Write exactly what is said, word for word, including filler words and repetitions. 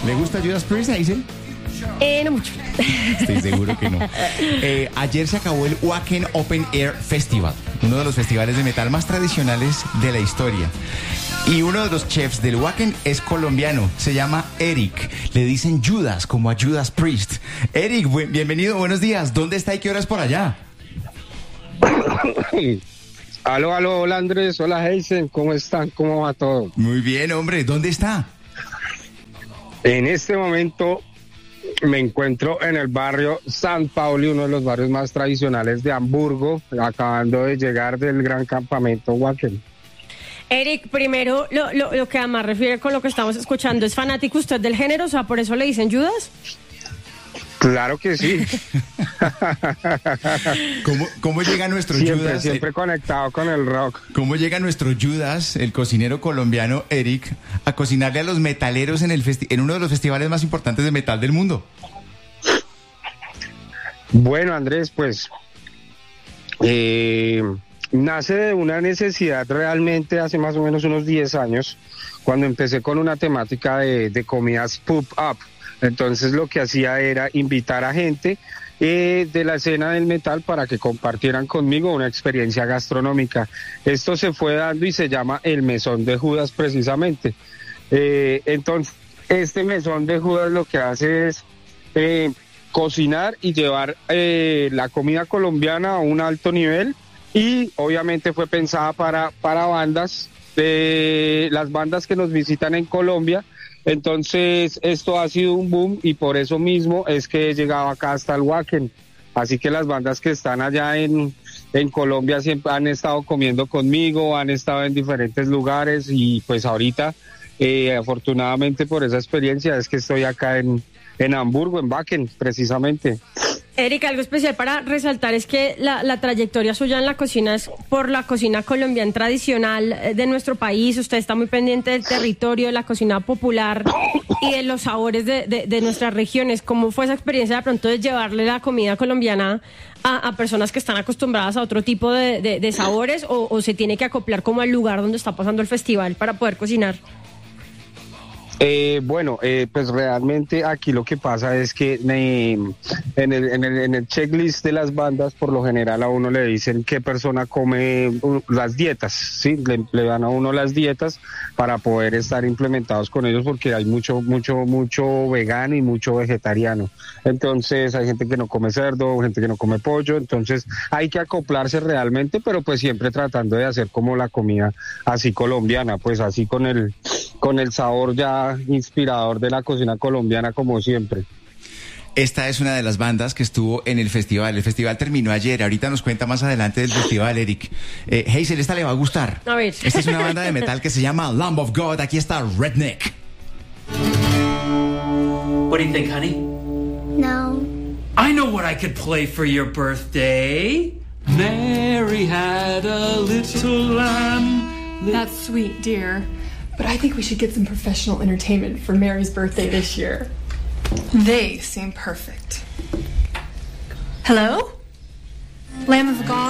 ¿Le gusta Judas Priest, Hazel? Eh, no mucho. Estoy seguro que no. Eh, ayer se acabó el Wacken Open Air Festival, uno de los festivales de metal más tradicionales de la historia. Y uno de los chefs del Wacken es colombiano, se llama Eric. Le dicen Judas, como a Judas Priest. Eric, bu- bienvenido, buenos días. ¿Dónde está y qué horas por allá? Aló, aló, hola Andrés, hola Heisen, ¿cómo están? ¿Cómo va todo? Muy bien, hombre, ¿dónde está? En este momento me encuentro en el barrio San Pauli, uno de los barrios más tradicionales de Hamburgo, acabando de llegar del gran campamento Wacken. Eric, primero, lo, lo, lo que además refiere con lo que estamos escuchando, ¿es fanático usted del género? O sea, ¿por eso le dicen Judas? Claro que sí. ¿Cómo, cómo llega nuestro siempre, Judas? Siempre conectado con el rock. ¿Cómo llega nuestro Judas, el cocinero colombiano Eric, a cocinarle a los metaleros en, el festi- en uno de los festivales más importantes de metal del mundo? Bueno, Andrés, pues eh, nace de una necesidad realmente hace más o menos unos diez años, cuando empecé con una temática de, de comidas pop-up. Entonces lo que hacía era invitar a gente eh, de la escena del metal para que compartieran conmigo una experiencia gastronómica. Esto se fue dando y se llama el Mesón de Judas precisamente. Eh, entonces, este Mesón de Judas lo que hace es eh, cocinar y llevar eh, la comida colombiana a un alto nivel, y obviamente fue pensada para, para bandas, de las bandas que nos visitan en Colombia. Entonces esto ha sido un boom y por eso mismo es que he llegado acá hasta el Wacken. Así que las bandas que están allá en, en Colombia siempre han estado comiendo conmigo, han estado en diferentes lugares, y pues ahorita eh, afortunadamente por esa experiencia es que estoy acá en, en Hamburgo, en Wacken precisamente. Eric, algo especial para resaltar es que la, la trayectoria suya en la cocina es por la cocina colombiana tradicional eh, de nuestro país. Usted está muy pendiente del territorio, de la cocina popular y de los sabores de, de, de nuestras regiones. ¿Cómo fue esa experiencia de pronto de llevarle la comida colombiana a, a personas que están acostumbradas a otro tipo de, de, de sabores, o, o se tiene que acoplar como al lugar donde está pasando el festival para poder cocinar? Eh, bueno, eh, pues realmente aquí lo que pasa es que eh, en, el, en, el, en el checklist de las bandas, por lo general a uno le dicen qué persona come uh, las dietas, ¿sí? Le, le dan a uno las dietas para poder estar implementados con ellos, porque hay mucho, mucho, mucho vegano y mucho vegetariano. Entonces hay gente que no come cerdo, gente que no come pollo, entonces hay que acoplarse realmente, pero pues siempre tratando de hacer como la comida así colombiana, pues así con el, con el sabor ya inspirador de la cocina colombiana, como siempre. Esta es una de las bandas que estuvo en el festival. El festival terminó ayer. Ahorita nos cuenta más adelante del festival, Eric. Eh, Hazel, esta le va a gustar. A ver. Esta es una banda de metal que se llama Lamb of God. Aquí está Redneck. What do you think, honey? No. I know what I could play for your birthday. Mary had a little lamb. That's sweet, dear. But I think we should get some professional entertainment for Mary's birthday this year. They seem perfect. Hello? Lamb of God?